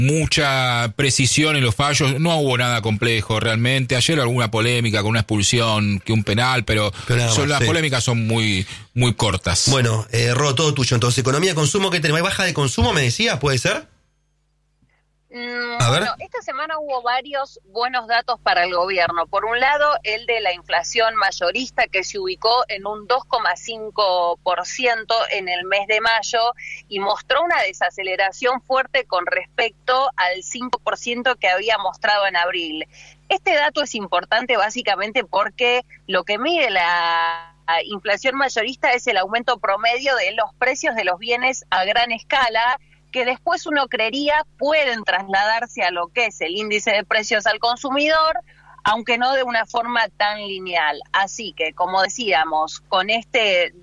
mucha precisión en los fallos, no hubo nada complejo realmente. Ayer alguna polémica con una expulsión, que un penal, pero las polémicas son muy cortas. Bueno, Ro, todo tuyo. Entonces, economía, consumo, ¿qué tenemos? ¿Baja de consumo, me decías? ¿Puede ser? Bueno, esta semana hubo varios buenos datos para el gobierno. Por un lado, el de la inflación mayorista, que se ubicó en un 2,5% en el mes de mayo y mostró una desaceleración fuerte con respecto al 5% que había mostrado en abril. Este dato es importante básicamente porque lo que mide la inflación mayorista es el aumento promedio de los precios de los bienes a gran escala, que después uno creería pueden trasladarse a lo que es el índice de precios al consumidor, aunque no de una forma tan lineal. Así que, como decíamos, con este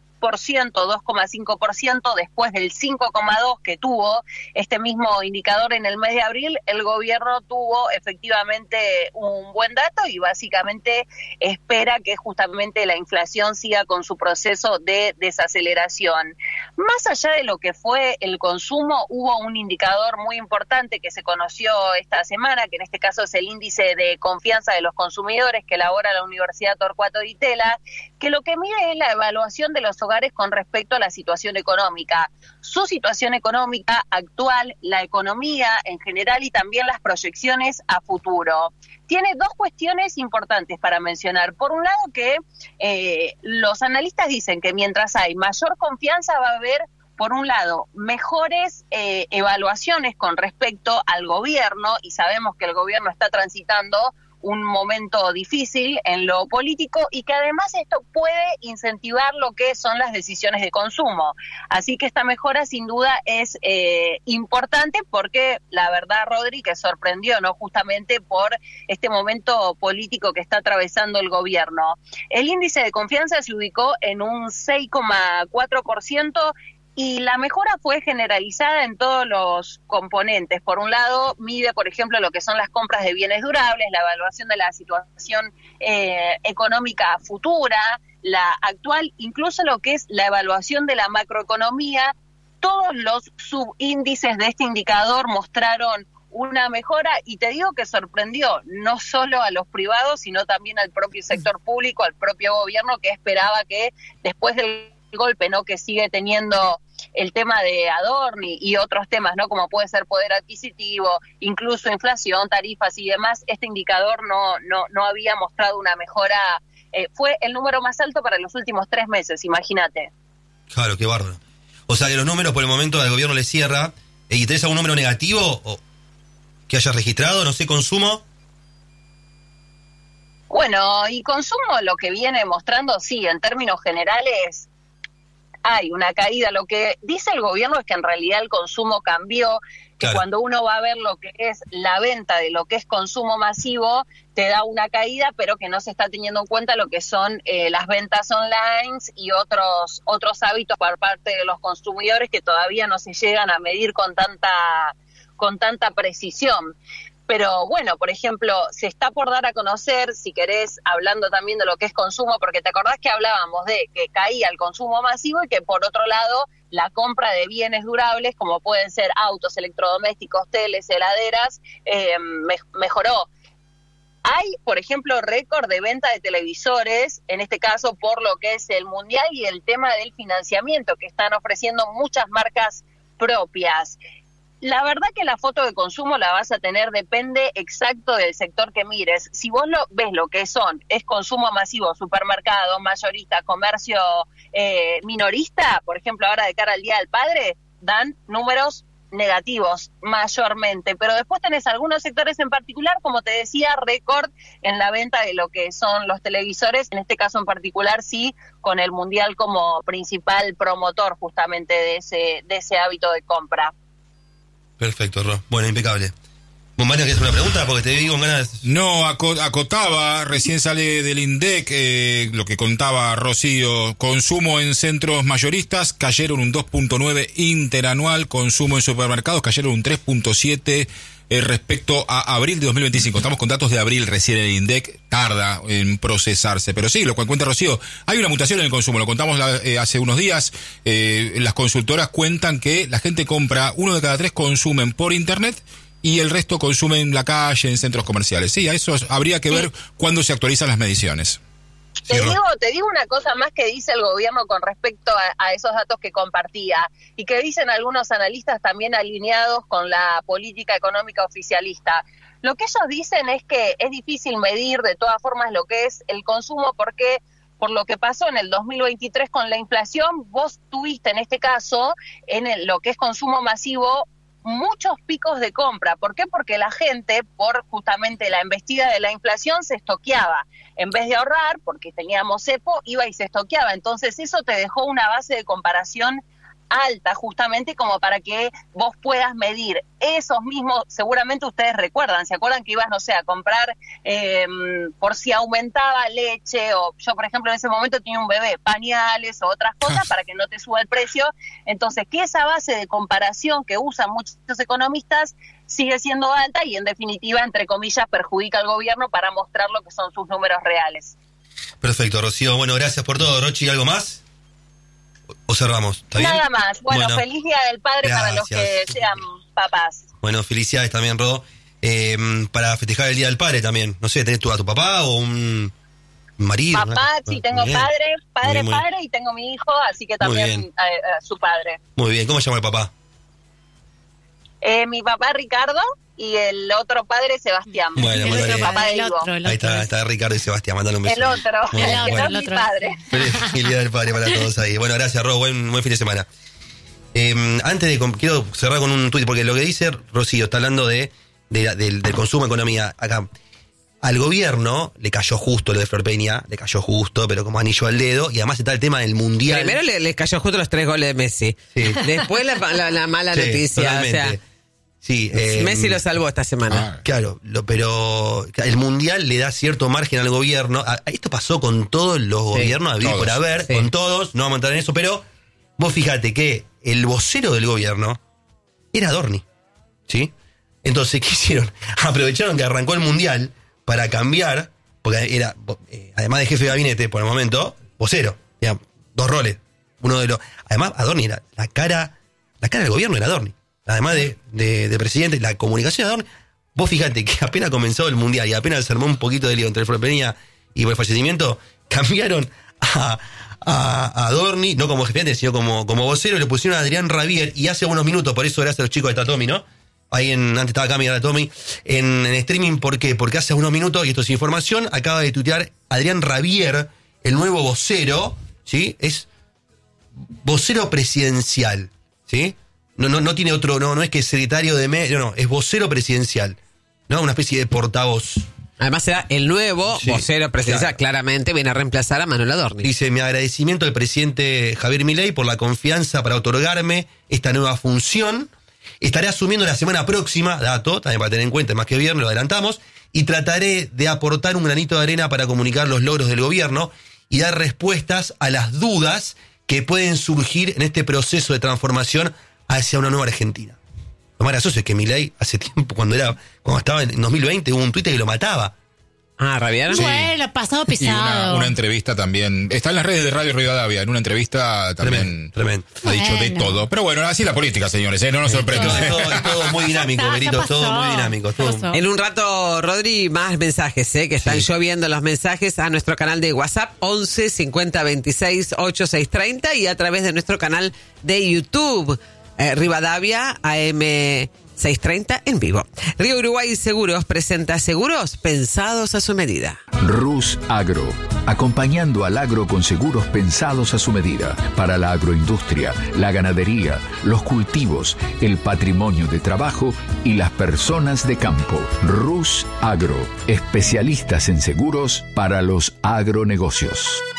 2,5% después del 5,2% que tuvo este mismo indicador en el mes de abril, el gobierno tuvo efectivamente un buen dato y básicamente espera que justamente la inflación siga con su proceso de desaceleración. Más allá de lo que fue el consumo, hubo un indicador muy importante que se conoció esta semana, que en este caso es el índice de confianza de los consumidores que elabora la Universidad Torcuato Di Tella, que lo que mide es la evaluación de los hogares con respecto a la situación económica, su situación económica actual, la economía en general y también las proyecciones a futuro. Tiene dos cuestiones importantes para mencionar. Por un lado, que los analistas dicen que mientras hay mayor confianza va a haber, por un lado, mejores evaluaciones con respecto al gobierno, y sabemos que el gobierno está transitando un momento difícil en lo político y que además esto puede incentivar lo que son las decisiones de consumo. Así que esta mejora sin duda es importante porque la verdad, Rodri, que sorprendió, ¿no? Justamente por este momento político que está atravesando el gobierno. El índice de confianza se ubicó en un 6,4%. Y la mejora fue generalizada en todos los componentes. Por un lado, mide, por ejemplo, lo que son las compras de bienes durables, la evaluación de la situación económica futura, la actual, incluso lo que es la evaluación de la macroeconomía. Todos los subíndices de este indicador mostraron una mejora y te digo que sorprendió no solo a los privados, sino también al propio sector público, al propio gobierno, que esperaba que después del golpe, ¿no?, que sigue teniendo el tema de Adorni y otros temas, ¿no?, como puede ser poder adquisitivo, incluso inflación, tarifas y demás, este indicador no había mostrado una mejora. Fue el número más alto para los últimos 3 meses, imagínate. Claro, qué bárbaro. O sea que los números por el momento al gobierno le cierra. ¿Y tenés algún número negativo o que hayas registrado? No sé, consumo. Bueno, y consumo lo que viene mostrando, sí, en términos generales hay una caída. Lo que dice el gobierno es que en realidad el consumo cambió, que claro, cuando uno va a ver lo que es la venta de lo que es consumo masivo, te da una caída, pero que no se está teniendo en cuenta lo que son las ventas online y otros hábitos por parte de los consumidores que todavía no se llegan a medir con tanta precisión. Pero bueno, por ejemplo, se está por dar a conocer, si querés, hablando también de lo que es consumo, porque te acordás que hablábamos de que caía el consumo masivo y que por otro lado la compra de bienes durables, como pueden ser autos, electrodomésticos, teles, heladeras, mejoró. Hay, por ejemplo, récord de venta de televisores, en este caso por lo que es el Mundial y el tema del financiamiento que están ofreciendo muchas marcas propias. La verdad que la foto de consumo la vas a tener, depende exacto del sector que mires. Si vos ves lo que es consumo masivo, supermercado, mayorista, comercio minorista, por ejemplo, ahora de cara al Día del Padre, dan números negativos mayormente, pero después tenés algunos sectores en particular, como te decía, récord en la venta de lo que son los televisores, en este caso en particular sí, con el Mundial como principal promotor justamente de ese hábito de compra. Perfecto, Ro. Bueno, impecable. ¿Vos, Mario, querés una pregunta? Porque te vi con ganas. No, acotaba, recién sale del INDEC, lo que contaba Rocío. Consumo en centros mayoristas cayeron un 2,9 interanual, consumo en supermercados cayeron un 3,7 respecto a abril de 2025. Estamos con datos de abril recién, el INDEC tarda en procesarse, pero sí, lo que cuenta Rocío, hay una mutación en el consumo, lo contamos hace unos días, las consultoras cuentan que la gente compra, 1 de cada 3 consumen por internet y el resto consume en la calle, en centros comerciales. Sí, a eso habría que ver cuándo se actualizan las mediciones. Te digo una cosa más que dice el gobierno con respecto a esos datos que compartía y que dicen algunos analistas también alineados con la política económica oficialista. Lo que ellos dicen es que es difícil medir de todas formas lo que es el consumo porque por lo que pasó en el 2023 con la inflación, vos tuviste en este caso, lo que es consumo masivo, muchos picos de compra. ¿Por qué? Porque la gente, por justamente la embestida de la inflación, se estoqueaba. En vez de ahorrar, porque teníamos cepo, iba y se estoqueaba. Entonces eso te dejó una base de comparación alta, justamente como para que vos puedas medir esos mismos. Seguramente ustedes recuerdan, ¿se acuerdan que ibas, no sé, a comprar por si aumentaba leche, o yo por ejemplo en ese momento tenía un bebé, pañales o otras cosas para que no te suba el precio? Entonces que esa base de comparación que usan muchos economistas sigue siendo alta y en definitiva, entre comillas, perjudica al gobierno para mostrar lo que son sus números reales. Perfecto, Rocío, bueno, gracias por todo. Rochi, ¿algo más? ¿O cerramos? ¿Está bien? Nada más. Bueno, feliz Día del Padre para los que sean papás. Bueno, felicidades también, Ro. Para festejar el Día del Padre también. No sé, ¿tenés tú a tu papá o un marido? Papá, sí, tengo padre, y tengo mi hijo, así que también su padre. Muy bien, ¿cómo se llama el papá? Mi papá Ricardo y el otro padre Sebastián. Bueno, el otro papá de Ivo. Ahí está Ricardo y Sebastián, mandale un beso. El otro, mi padre. Feliz Día del Padre para todos ahí. Bueno, gracias, Ro, buen fin de semana. Quiero cerrar con un tuit, porque lo que dice Rocío está hablando del consumo, economía. Acá, al gobierno le cayó justo lo de Flor Peña, le cayó justo, pero como anillo al dedo, y además está el tema del Mundial. Primero le cayó justo los 3 goles de Messi. Sí. Después la mala noticia, totalmente. O sea, sí, Messi lo salvó esta semana. Claro, pero el Mundial le da cierto margen al gobierno. Esto pasó con todos los gobiernos, por haber, con todos, no vamos a entrar en eso, pero vos fíjate que el vocero del gobierno era Adorni, ¿sí? Entonces, ¿qué hicieron? Aprovecharon que arrancó el Mundial para cambiar, porque era, además de jefe de gabinete por el momento, vocero, digamos, 2 roles. Además, Adorni era la cara del gobierno era Adorni. Además de presidente, la comunicación de Adorni. Vos fíjate que apenas comenzó el Mundial y apenas se armó un poquito de lío entre el Flor Peña y por el fallecimiento, cambiaron a Adorni, no como jefe, sino como vocero, le pusieron a Adrián Rabier, y hace unos minutos, por eso gracias a los chicos de Tatomi, ¿no? Ahí antes estaba Cami, ahora Tommy, en streaming, ¿por qué? Porque hace unos minutos, y esto es información, acaba de tuitear Adrián Rabier, el nuevo vocero, ¿sí? Es vocero presidencial, ¿sí? No tiene otro, no es que es secretario de no, es vocero presidencial, ¿no? Una especie de portavoz. Además será el nuevo vocero presidencial, claramente viene a reemplazar a Manuel Adorni. Dice, mi agradecimiento al presidente Javier Milei por la confianza para otorgarme esta nueva función. Estaré asumiendo la semana próxima, dato, también para tener en cuenta, más que viernes, lo adelantamos, y trataré de aportar un granito de arena para comunicar los logros del gobierno y dar respuestas a las dudas que pueden surgir en este proceso de transformación hacia una nueva Argentina. Lo más gracioso es que Milei hace tiempo, cuando estaba en 2020, hubo un tuit que lo mataba. Rabier. Sí. Bueno, pasado pisado. Y una entrevista también. Está en las redes de Radio Rivadavia. En una entrevista también tremendo. Ha dicho de todo. Pero bueno, así es la política, señores. No nos sorprende. Todo muy dinámico, Berito. Todo muy dinámico. En un rato, Rodri, más mensajes, que están lloviendo los mensajes a nuestro canal de WhatsApp 11 50 26 8630 y a través de nuestro canal de YouTube Rivadavia AM 630 en vivo. Río Uruguay Seguros presenta seguros pensados a su medida. Rus Agro, acompañando al agro con seguros pensados a su medida para la agroindustria, la ganadería, los cultivos, el patrimonio de trabajo y las personas de campo. Rus Agro, especialistas en seguros para los agronegocios.